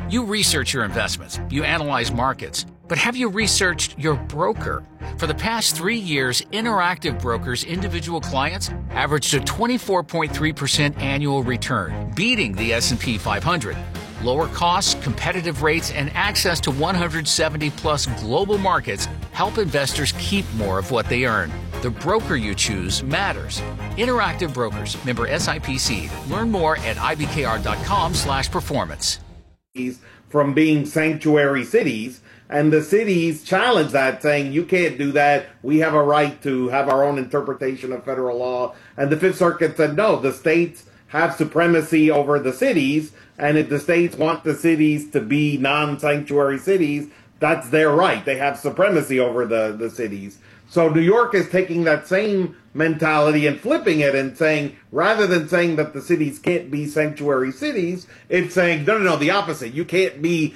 You research your investments, you analyze markets, but have you researched your broker? For the past 3 years, Interactive Brokers' individual clients averaged a 24.3% annual return, beating the S&P 500. Lower costs, competitive rates, and access to 170-plus global markets help investors keep more of what they earn. The broker you choose matters. Interactive Brokers, member SIPC. Learn more at ibkr.com/performance. From being sanctuary cities, and the cities challenge that, saying you can't do that, we have a right to have our own interpretation of federal law. And the Fifth Circuit said no, the states have supremacy over the cities, and if the states want the cities to be non-sanctuary cities, that's their right. They have supremacy over the cities. So New York is taking that same mentality and flipping it and saying, rather than saying that the cities can't be sanctuary cities, it's saying, no, the opposite. You can't be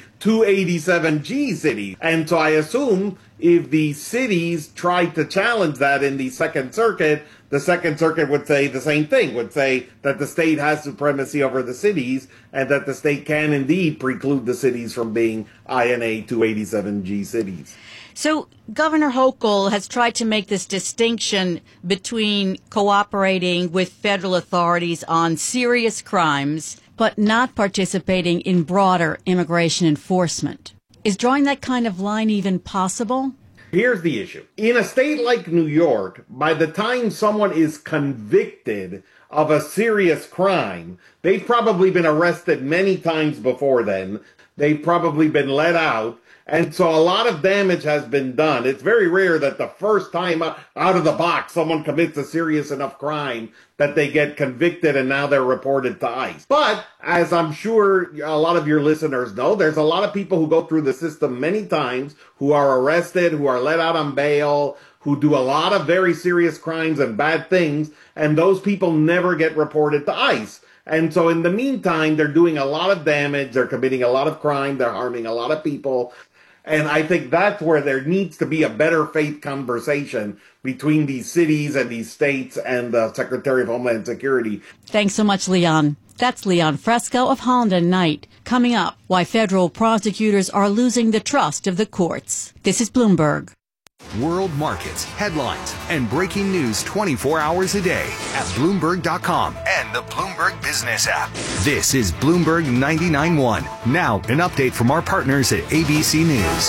287G cities. And so I assume if the cities tried to challenge that in the Second Circuit, the Second Circuit would say the same thing, would say that the state has supremacy over the cities and that the state can indeed preclude the cities from being INA 287G cities. So Governor Hochul has tried to make this distinction between cooperating with federal authorities on serious crimes, but not participating in broader immigration enforcement. Is drawing that kind of line even possible? Here's the issue. In a state like New York, by the time someone is convicted of a serious crime, they've probably been arrested many times before then. They've probably been let out. And so a lot of damage has been done. It's very rare that the first time out of the box someone commits a serious enough crime that they get convicted and now they're reported to ICE. But as I'm sure a lot of your listeners know, there's a lot of people who go through the system many times who are arrested, who are let out on bail, who do a lot of very serious crimes and bad things, and those people never get reported to ICE. And so in the meantime, they're doing a lot of damage, they're committing a lot of crime, they're harming a lot of people. And I think that's where there needs to be a better faith conversation between these cities and these states and the Secretary of Homeland Security. Thanks so much, Leon. That's Leon Fresco of Holland and Knight. Coming up, why federal prosecutors are losing the trust of the courts. This is Bloomberg. World markets, headlines, and breaking news 24 hours a day at Bloomberg.com and the Bloomberg Business app. This is Bloomberg 99.1. Now, an update from our partners at ABC News.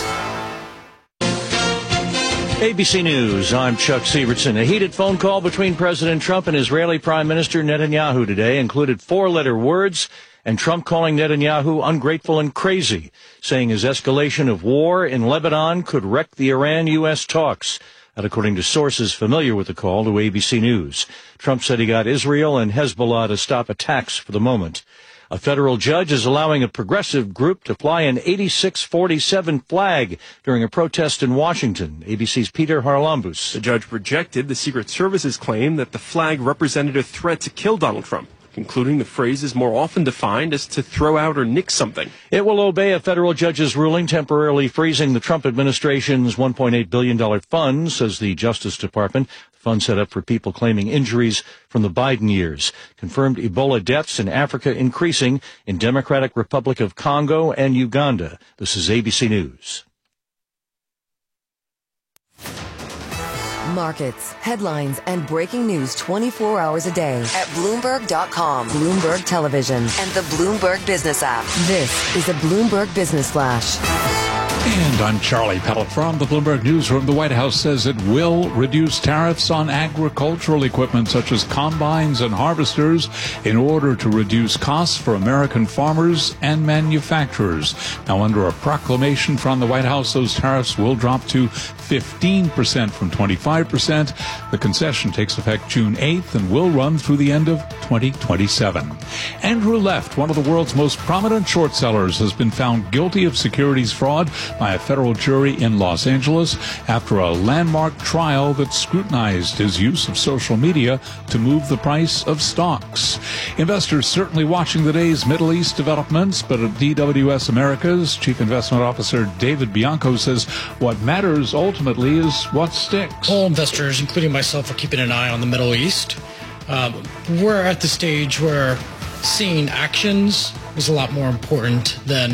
ABC News, I'm Chuck Sievertson. A heated phone call between President Trump and Israeli Prime Minister Netanyahu today included 4-letter words, and Trump calling Netanyahu ungrateful and crazy, saying his escalation of war in Lebanon could wreck the Iran-U.S. talks. That according to sources familiar with the call to ABC News. Trump said he got Israel and Hezbollah to stop attacks for the moment. A federal judge is allowing a progressive group to fly an 8647 flag during a protest in Washington. ABC's Peter Harlambous. The judge rejected the Secret Service's claim that the flag represented a threat to kill Donald Trump, concluding the phrase is more often defined as to throw out or nick something. It will obey a federal judge's ruling temporarily freezing the Trump administration's $1.8 billion fund, says the Justice Department. The fund set up for people claiming injuries from the Biden years. Confirmed Ebola deaths in Africa increasing in Democratic Republic of Congo and Uganda. This is ABC News. Markets, headlines, and breaking news 24 hours a day at Bloomberg.com, Bloomberg Television, and the Bloomberg Business app. This is a Bloomberg Business Flash. And I'm Charlie Pellet from the Bloomberg Newsroom. The White House says it will reduce tariffs on agricultural equipment such as combines and harvesters in order to reduce costs for American farmers and manufacturers. Now, under a proclamation from the White House, those tariffs will drop to 15% from 25%. The concession takes effect June 8th and will run through the end of 2027. Andrew Left, one of the world's most prominent short sellers, has been found guilty of securities fraud by a federal jury in Los Angeles after a landmark trial that scrutinized his use of social media to move the price of stocks. Investors certainly watching the day's Middle East developments, but at DWS Americas, Chief Investment Officer David Bianco says what matters ultimately is what sticks. All investors, including myself, are keeping an eye on the Middle East. We're at the stage where seeing actions is a lot more important than